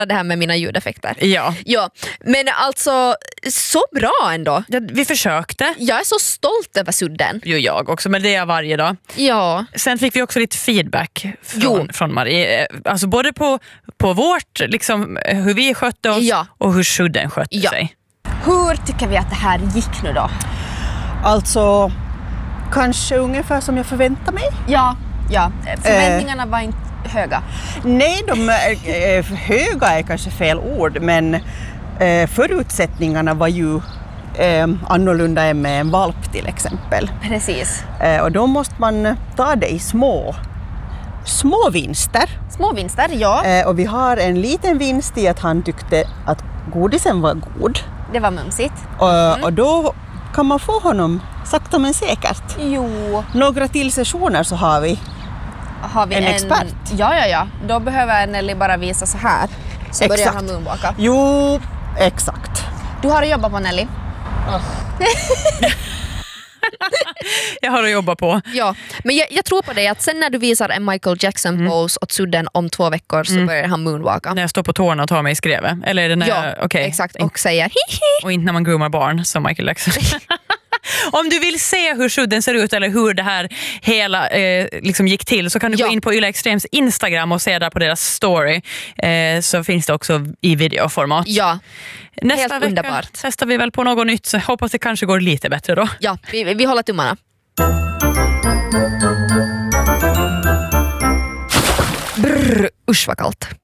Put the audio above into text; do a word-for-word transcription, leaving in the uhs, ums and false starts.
det här med mina ljudeffekter. Ja. Ja, men alltså så bra ändå. Ja, vi försökte. Jag är så stolt över sudden. Jo, jag också, men det är jag varje dag. Ja. Sen fick vi också lite feedback från, från Marie. Alltså både på, på vårt, liksom, hur vi skötte oss Ja. och hur sudden skötte Ja. sig. Hur tycker vi att det här gick nu då? Alltså, kanske ungefär som jag förväntar mig. Ja, ja. Förväntningarna var inte höga. Nej, de är, eh, höga är kanske fel ord, men eh, förutsättningarna var ju eh, annorlunda än med en valp till exempel. Precis. Eh, och då måste man ta det i små, små vinster. Små vinster, ja. Eh, och vi har en liten vinst i att han tyckte att godisen var god. Det var mumsigt. Och, Mm. och då kan man få honom sakta men säkert. Jo. Några till sessioner så har vi Har vi en, en expert. Ja, ja, ja. Då behöver Nelly bara visa så här. Så börjar Exakt. han moonwalka. Jo, exakt. Du har att jobba på, Nelly. Jag har att jobba på. Ja, men jag, jag tror på dig att sen när du visar en Michael Jackson pose åt sudden om två veckor så börjar han moonwalka. När jag står på tårna och tar mig i skrevet. Eller är det när Ja, jag, okay. exakt. Och säger hihi. Och inte när man groomar barn som Michael Jackson. Om du vill se hur sudden ser ut eller hur det här hela eh, liksom gick till så kan du Ja. gå in på Yle Extrems Instagram och se där på deras story. Eh, så finns det också i videoformat. Ja, Nästa helt vecka underbart. testar vi väl på något nytt så hoppas det kanske går lite bättre då. ja vi, vi håller tummarna. Brr, usch vad kallt.